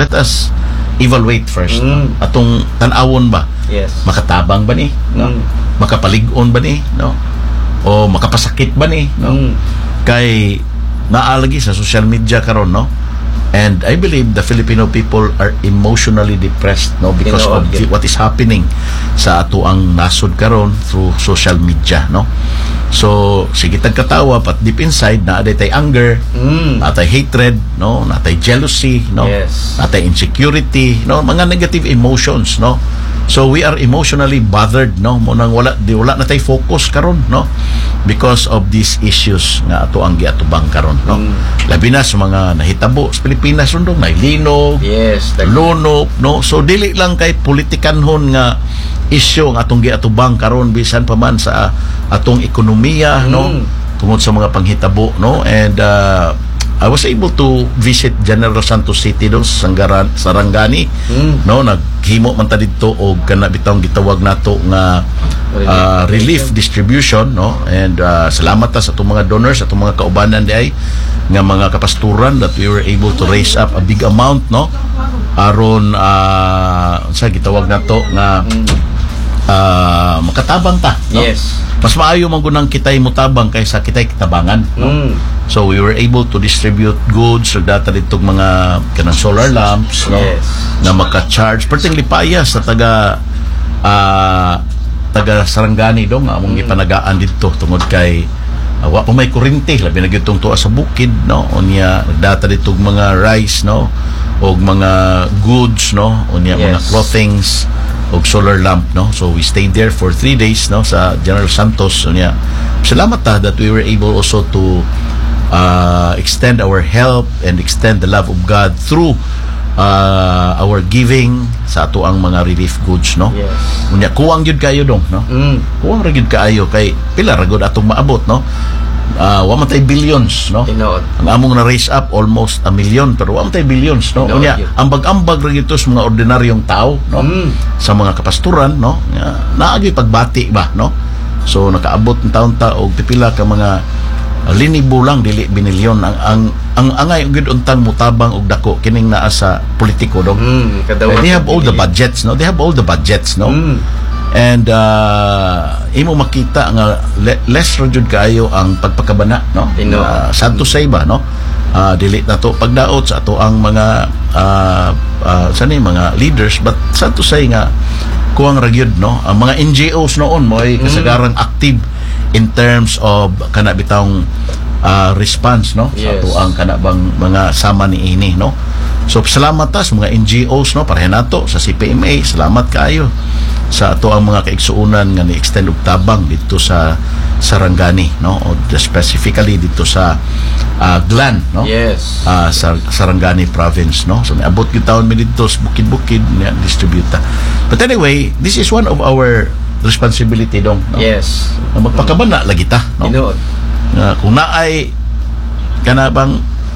let us evaluate first. No? Atong tan-awon ba? Yes. Makatabang ba ni? No? Makapalig-on ba ni? No? O makapasakit ba ni? No? Kay naalagi sa social media karon, no? And I believe the Filipino people are emotionally depressed, no, because of what is happening sa ato ang nasod karon through social media, no. So sige tag katawa, but deep inside na tay anger, natay hatred, no, natay jealousy, no, natay insecurity, no, mga negative emotions, no. So we are emotionally bothered, no, mo nang wala na tay focus karon, no, because of these issues nga ato ang giatubang karon, no. Labi na sa mga nahitabo sa Pilipinas undong nailinog, lunop, no. So dili lang kay politikanhon nga issue nga atong giatubang karon, bisan pa man sa atong ekonomiya, no, tungod sa mga panghitabo, no. And I was able to visit General Santos City doon sa Sarangani, no, naghimo man ta didto og kana bitawng gitawag nato nga relief distribution, no. And salamat ta sa atong mga donors, atong mga kaubanan diay nga mga kapasturan, that we were able to raise up a big amount, no, aron sa gitawag nato nga makatabang ta, no? Yes. Mas maayo man gunang kitay mutabang kaysa kitay kitabangan, no? So we were able to distribute goods sa data ditong mga kanang solar lamps, no, na maka-charge perting lipaya sa taga Sarangani dong among gipanagaan dito tungod kay wa pa may kuryente, labi na gyud tuwa sa bukid, no, unya data ditong mga rice, no, og mga goods, no, unya mga clothings og solar lamp, no. So we stayed there for 3 days, no, sa General Santos. Unya salamat ta that we were able also to extend our help and extend the love of God through our giving sa ato ang mga relief goods, no. Unya kuwang gyud kayo dong, no. Kuwang ra gyud kaayo kay pila ra gud atong maabot, no. Wa man tay billions, no. Ang among na raise up almost 1 million, pero wa man tay billions, no. Unya ambag-ambag ra gyud sa mga ordinaryong tao, no, sa mga kapasturan, no, naagi pagbati ba, no. So nakaabot ng taon ta og pipila ka mga linibo lang, dili binilyon ang angay gyud untang mutabang og dako kining naa sa politiko dong. They have all the budgets, no. They have all the budgets, no. And imo makita nga less rajud kaayo ang pagpakabana, no. Santo say ba, no, dili na to pagdaot sa ato ang mga mga leaders, but santo say nga kuwang ragyod, no. Ang mga NGOs noon mo ay kasagarang active in terms of kana bitawng response, no, sa ato ang kana bang mga sama ni ini, no. So salamat ta sa mga NGOs, no, pareha nato sa CPMA, salamat kaayo sa ato ang mga kaigsuonan nga ni-extend og tabang dito sa Sarangani, no, o specifically dito sa Glan, no. Sa Sarangani province, no. So naabot gyud taon mi dito sa bukid-bukid niya distributa. But anyway, this is one of our responsibility dong, no? Na magpakabana lagi ta, no. Kung naay kana bang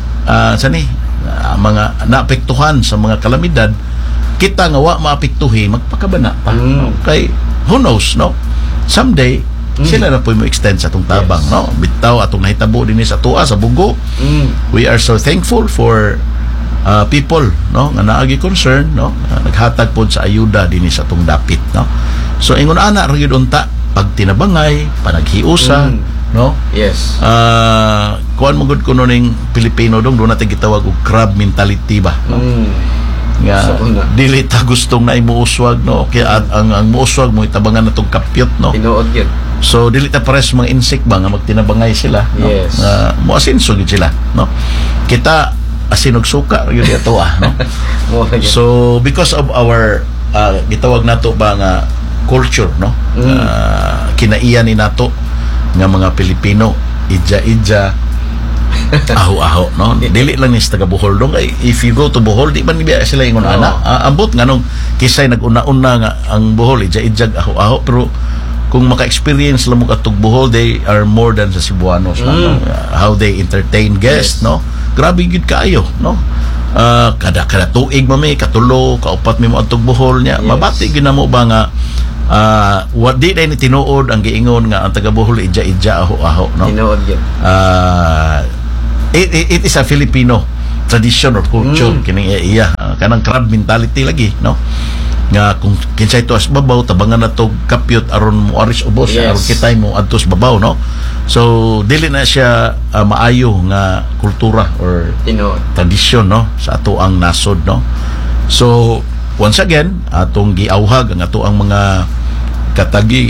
mga naapektuhan sa mga kalamidad, kita nga wa maapektuhi, magpakabana pa, no? Kay who knows, no, someday sila na po mo extend sa atong tabang, no. Bitaw atong nahitabo din sa tuwa sa Bugo. We are so thankful for people, no, nga naagi concern, no, naghatag pod sa ayuda din sa atong dapit, no. So ingon ana ra gyud unta pag tinabangay, panaghiusa, no. Kuan mo gud kuno ning Pilipino dong, do natin gitawag og crab mentality ba, no. Nga dili ta gustong na imuuswag, no, kaya ang muuswag mo itabangan natong kapyot, no. So dili ta pares mga insect ba nga magtinabangay sila, no. Moasinso gid sila, no. Kita asinog suka yun ato, no. So because of our gitawag nato ba nga culture, no, kinaiya ni nato nga mga Pilipino, ija-ija, aho-aho, no. Dili lang ni sa taga Bohol dong. If you go to Bohol, di man niya sila ingon ana. Ambot nga nung kisay nag-una-una nga ang Bohol, ija-ijag, aho-aho, pero kung maka-experience lang mo katog Bohol, they are more than sa Cebuanos, no? How they entertain guests, no. Grabe gid kaayo, no. Kada tuig mami katulo kaupat mi mo atog Bohol niya. Mabati gid namo ba nga what di ni tinuod ang giingon nga ang taga Bohol ija-ija, aho-aho, no. Tinuod gyud. It is a Filipino tradition or culture kining iya kanang crab mentality lagi, no? Nga kung kinsay to as babaw tabangan na to kapyot aron mo aris ubos aron kitay mo adtos babaw, no? So dili na siya maayo nga kultura or tradisyon, no, sa ato ang nasod, no? So once again atong giawhag ang ato ang mga katagi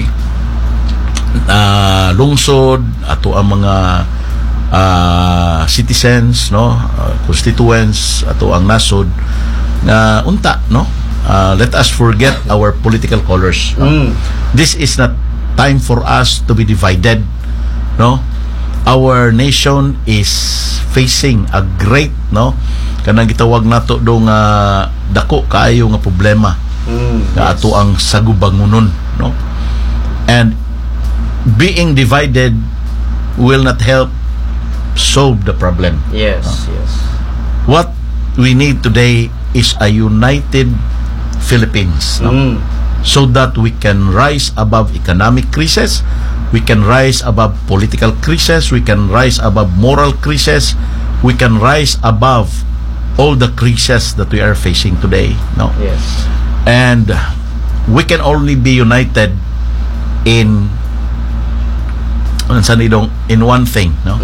lungsod, ato ang mga citizens, no, constituents, ato ang nasod na unta, no, let us forget our political colors, no? This is not time for us to be divided, no? Our nation is facing a great, no, kanang gitawag nato do nga dako kaayo nga problema nga ato ang sagubangunon, no? And being divided will not help solve the problem. Yes. What we need today is a united Philippines, no? So that we can rise above economic crisis, we can rise above political crisis, we can rise above moral crisis, we can rise above all the crises that we are facing today, no? Yes. And we can only be united in one thing, no?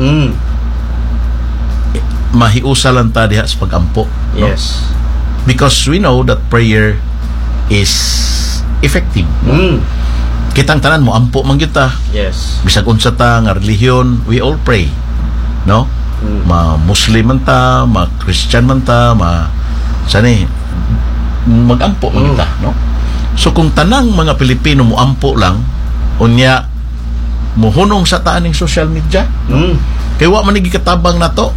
Mahiusa lang ta diha sa pagampo, no? Yes. Because we know that prayer is effective, no? Kitang tanan mo ampo man gyud ta. Yes. Bisag unsa ta nga relihiyon, we all pray, no? Ma Muslim man ta, ma Christian man ta, ma sani magampo man kita, no? So kung tanang mga Pilipino mo ampo lang, unya muhunong sa taaning social media, kay wa man gikatabang nato,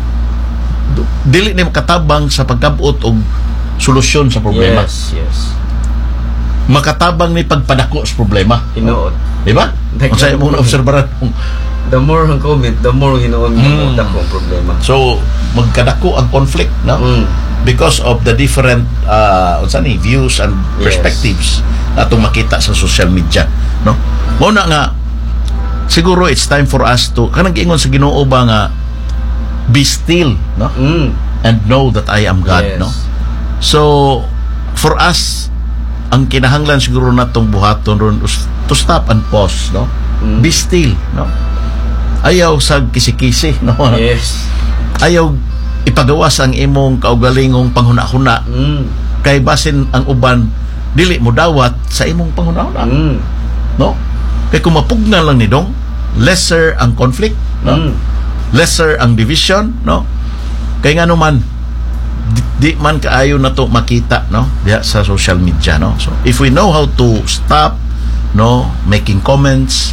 dili ni makatabang sa pagkabut og solusyon sa problema. Yes. Makatabang ni pagpadako sa problema. Hinuot. Di ba? Kung sa'yo mong obserbaran, the more ang comment, the more hinuot mo dako ang problema. so magkadako ang conflict, no? Because of the different views and perspectives na atong makita sa social media, no? Muna nga siguro it's time for us to kanang giingon sa Ginoo ba nga be still, no? And know that I am God, no? So for us ang kinahanglan siguro natong buhaton ron to stop and pause, no? Be still, no? Ayaw sa kisi-kisi, no? Yes. Ayaw ipagawas ang imong kaugalingong panghuna-huna. Kay basin ang uban dili mo dawat sa imong panghuna-huna, no? Kay kung mapugnan lang ni dong, lesser ang conflict, no? Lesser ang division, no? Kay nga naman di man kaayo na to makita, no, diha sa social media, no? So if we know how to stop, no, making comments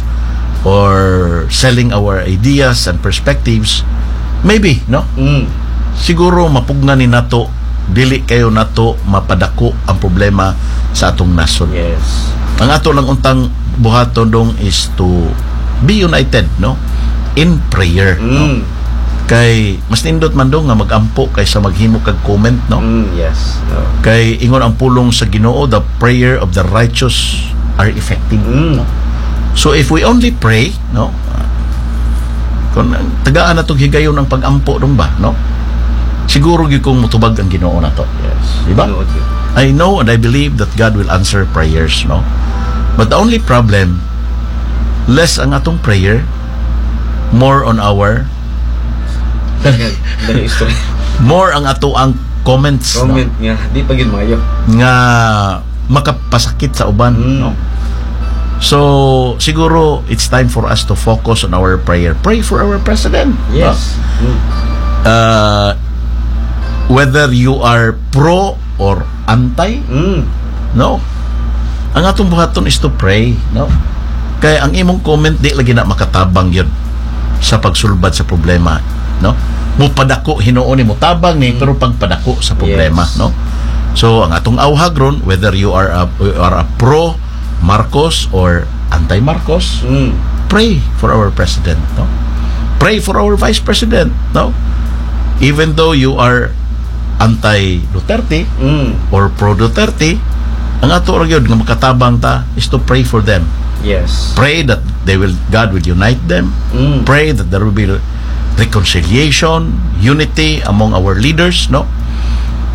or selling our ideas and perspectives, maybe, no, siguro mapugna ni nato, dili kayo nato mapadako ang problema sa atong nasod. Yes. Ang ato lang untang buhaton dong is to be united, no, in prayer, no? Kay mas nindot man dong nga magampo kaysa maghimo kag comment, no? Yes. Kay ingon ang pulong sa Ginoo, the prayer of the righteous are effective, no? So if we only pray, no, kung tagaan na itong higayon ng pag-ampo dong ba, no, siguro gyud kung mutubag ang Ginoo na to. Yes. Diba? I know and I believe that God will answer prayers, no? But the only problem, less ang atong prayer, more on our more ang ato ang comments, no? Nga di pa gid maayo nga makapasakit sa uban, no? So siguro it's time for us to focus on our prayer. Pray for our president. Yes. No? Whether you are pro or anti, no, ang atong buhaton is to pray, no? Kaya ang imong comment di lagi na makatabang yun sa pagsulbad sa problema, no? Mupadako hinuon ni mo tabang ni pero pagpadako sa problema, no? So ang atong awhag ron, whether you are a pro Marcos or anti Marcos, pray for our president, no? Pray for our vice president, no? Even though you are anti Duterte or pro Duterte, ang ato ra gyud nga makatabang ta is to pray for them. Yes. Pray that God will unite them. Pray that there will be reconciliation, unity among our leaders, no?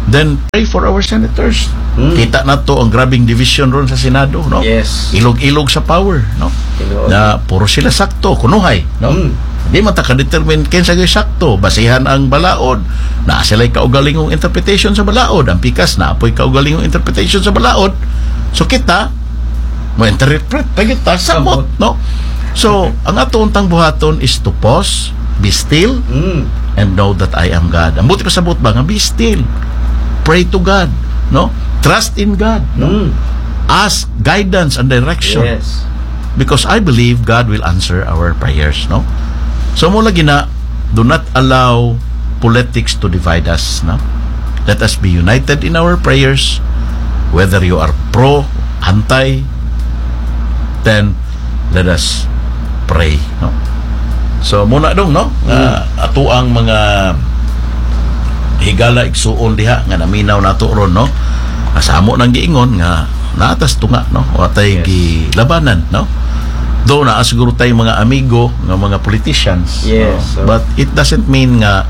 Then pray for our senators. Kita na to ang grabing division ron sa Senado, no? Yes. Ilog-ilog sa power, no? Na puro sila sakto, kunuhay, no? Di man ta ka-determine kinsa gyud sakto, basihan ang balaod. Na sila kaugalingong interpretation sa balaod, ang pikas na apoy kaugalingong interpretation sa balaod. So kita mo interpret pa kita samot, no? So ang atong buhaton is to pause, be still, and know that I am God. Ang buti pa sabot ba nga be still. Pray to God, no? Trust in God, no? Ask guidance and direction. Yes. Because I believe God will answer our prayers, no? So mo lagi na, do not allow politics to divide us, no? Let us be united in our prayers, whether you are pro, anti, then let us pray, no? So muna dong, no? Ato ang mga higala igsuon diha nga naminaw nato ron, no? Asamo nang giingon nga naatas tunga, no? Watay gilabanan, no? Do na siguro tay mga amigo nga mga politicians, yes, no? But it doesn't mean nga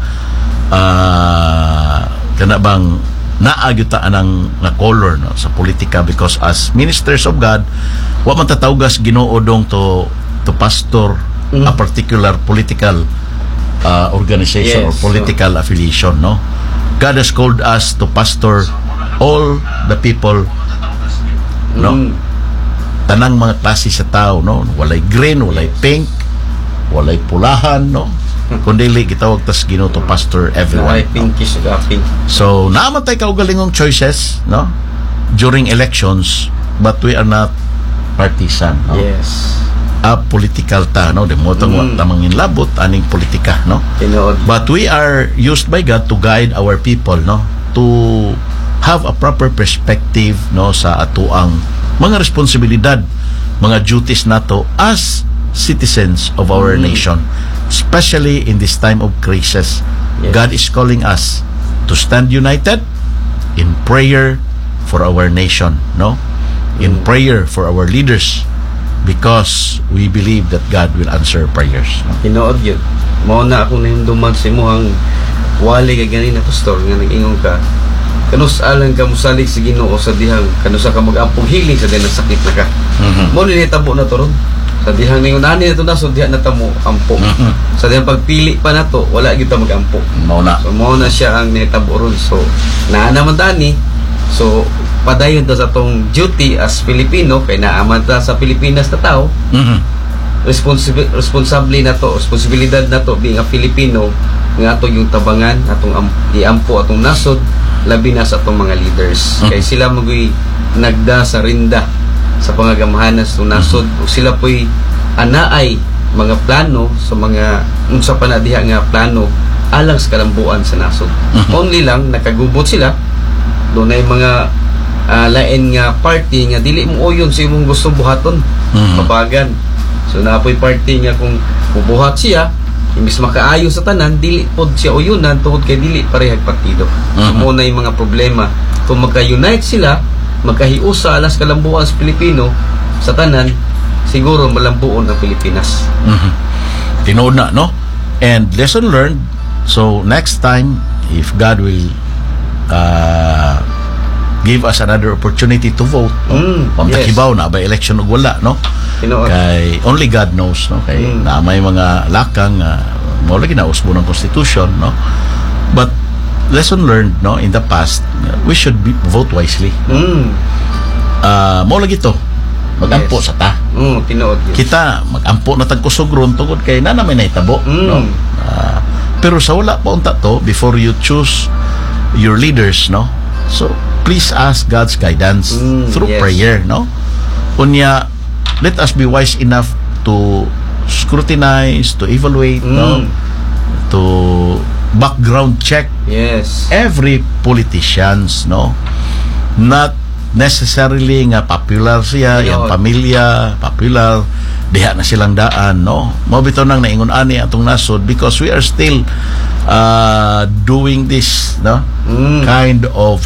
kana bang naagyuta anang nga color, no, sa politika, because as ministers of God wa man tatawgas Ginoo dong to pastor a particular political organization, yes, or political affiliation, no? God has called us to pastor all the people, no? Tanang mga klase sa tao, no? Walay green, walay pink, walay pulahan, no? Kundi gitawag tas Ginoo to pastor everyone. Walay pinkish pink. So naaman tay kaugalingong choices, no? During elections, but we are not partisan, no? Yes. Political ta, no? Demotong tamangin labot aning politika, no? But we are used by God to guide our people, no? To have a proper perspective, no, sa atuang mga responsibilidad, mga duties nato as citizens of our nation, especially in this time of crisis. Yes. God is calling us to stand united in prayer for our nation, no? In prayer for our leaders, because we believe that God will answer prayers, no? Tinuod yun. Mao na ako na yung duman sa imuhang wali ka ganin na pastor nga nag-ingon ka. Kanus alang ka musalig sa Ginoo sa dihang kanusa ka mag-ampong hiling sa dihang sakit na ka. Mo ni tabo na to ron. Sa dihang ningon ani na to na so diha na tamo ampo. Sa dihang pagpili pa nato wala gyud ta mag-ampo. Mao na. So mao na siya ang nitabo ron. So naa naman tani. So padayon ta sa tong duty as Filipino kay naaman ta sa Pilipinas na tao. Responsable na to, responsibilidad na to being a Filipino nga ato yung tabangan atong iampo atong nasod, labi na sa atong mga leaders. Kay sila magoy nagda sa rinda sa pangagamahanas ng nasod, o sila po'y anaay mga plano sa mga unsa pa na diha nga plano alang sa kalambuan sa nasod. Only lang nakagubot sila doon ay mga lain nga party nga dili mo uyon sa imong gusto buhaton, kabagan. So napoy party nga kung bubuhat siya imbis makaayo sa tanan, dili pod siya uyunan tungod kay dili parehag partido. So mo na yung mga problema. Kung magka-unite sila, magkahiusa alas kalambuan sa Pilipino sa tanan, siguro malambuon ang Pilipinas. Tinood na, no? And lesson learned. So next time, if God will give us another opportunity to vote, no? Pamtakibaw na ba election og wala, no? Kay only God knows, no? Kay na may mga lakang mo lagi na usbo ng constitution, no? But lesson learned, no, in the past, we should vote wisely, no? Mo lagi to magampo sa ta. Tinuod yun. Kita magampo na tagkusugron tungod kay na may nahitabo, no? Pero sa wala pa unta to, before you choose your leaders, no? So please ask God's guidance through prayer, no? Unya, let us be wise enough to scrutinize, to evaluate, no? To background check every politicians, no? Not necessarily nga popular siya, yung pamilya popular, diha na silang daan, no? Mabito nang naingon ani atong nasod, because we are still doing this, no? Kind of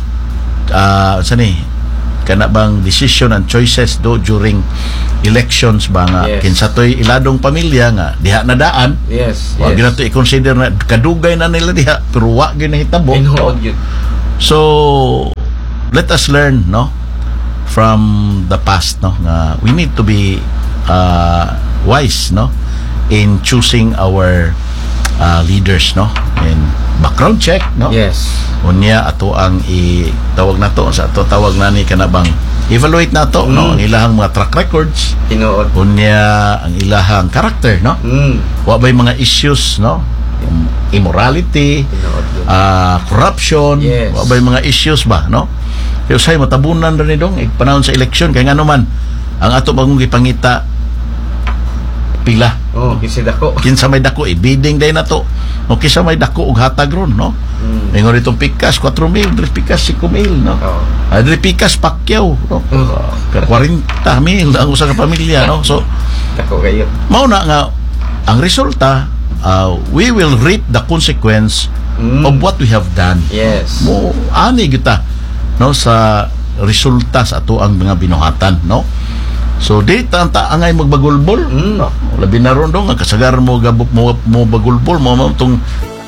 kana bang decision and choices do during elections ba nga kinsa toy iladong pamilya nga diha na daan. Wag na to i-consider na kadugay na nila diha pero wa gyud nahitabo. So let us learn, no, from the past, no, nga we need to be wise, no, in choosing our leaders, no, and background check, no. Yes. Unya ato ang tawag nato sa ato tawag nani kanabang evaluate nato, no, ang ilahang mga track records, Tinuod. unya ang ilahang character, no. Wa ba'y mga issues, no, immorality, Tinuod. corruption, Yes. wa ba'y mga issues ba, no. Kaya usay matabunan rin dong panahon sa election kay ngano man ang ato bagong gipangita pila. Oh, kasi dako. Kinsa may dako bidding day na to. O kinsa may dako og hatag ron, no. Ingon itong pikas 4,000, dre pikas 5,000, no. Oh. Dre pikas pakyaw, no. 40,000 ang usa ka pamilya, no. So Dako kayo. mao na nga ang resulta, we will reap the consequence of what we have done. Yes. Mo ani kita, no, sa resulta sa ato ang mga binuhatan, no. So di tanta angay magbagulbol, no. Labi na ron dong ang kasagar mo gabok mo bagulbol mo tong